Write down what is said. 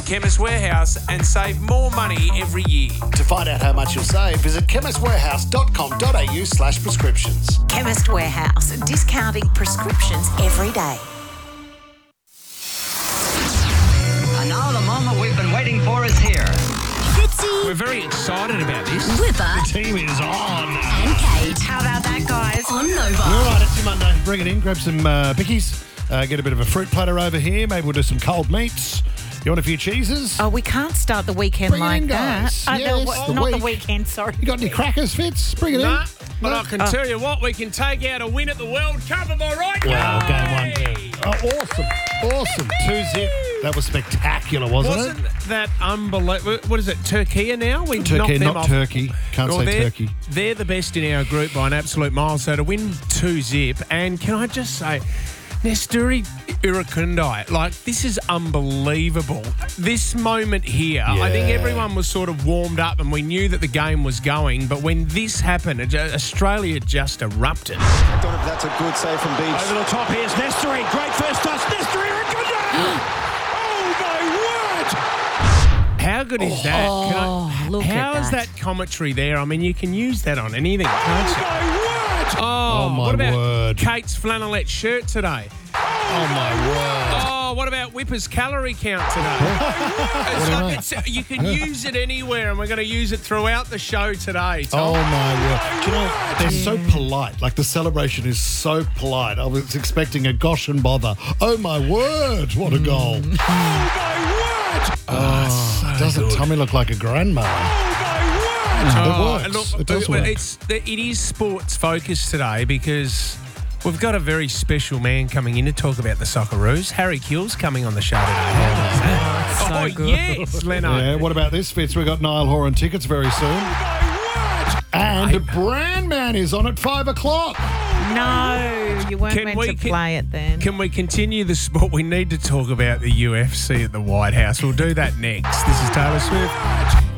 Chemist Warehouse and save more money every year. To find out how much you'll save, visit chemistwarehouse.com.au/prescriptions. Chemist Warehouse, discounting prescriptions every day. And now the moment we've been waiting for is here. Fitzy, We're very excited about this. Whipper, Team is on. and Kate How about that, guys? on Nova. All right, it's your Monday. Bring it in, grab some bickies, get a bit of a fruit platter over here. Maybe we'll do some cold meats. You want a few cheeses? Oh, we can't start the weekend Bring it like in, that. guys. Yes, the not the week. weekend, sorry. You got any crackers, Fitz? Bring it Nah, in. but I can tell you what, we can take out a win at the World Cup, am I right, Wow, guys? game 1. Oh, awesome. 2-0. That was spectacular, wasn't it? That unbelievable? What is it, Turkey now? We Turkey, knocked them not off. Turkey. Can't say Turkey. They're the best in our group by an absolute mile. So to win 2-0, and can I just say, Nesturi Irukundai, like, this is unbelievable. This moment here, I think Yeah. everyone was sort of warmed up and we knew that the game was going, but when this happened, Australia just erupted. I don't know if that's a good save from Beach. Over the top, here's Nestori. Great first touch. Nestori Irukundai! Oh, my word! How good is that? look How at is that. that commentary there? I mean, you can use that on anything, can't you? My word! Oh, my what about word. Kate's flannelette shirt today? Oh, my word. Oh, what about Whipper's calorie count today? You can use it anywhere, and we're going to use it throughout the show today, Tom. Oh, my word. Do you know, they're so polite. Like, the celebration is so polite. I was expecting a gosh and bother. Oh, my word. What a goal. Oh, my word! Doesn't Tommy look like a grandma? Oh, It works. look, It does work. it is sports focused today because we've got a very special man coming in to talk about the Socceroos. Harry Kills coming on the show today. so good. Yes, Leno. Yeah, what about this, Fitz? We've got Niall Horan tickets very soon. And the Brand Man is on at 5 o'clock. No, you weren't Can meant we- to can- play it then. Can we continue the sport? We need to talk about the UFC at the White House. We'll do that next. This is Taylor Swift.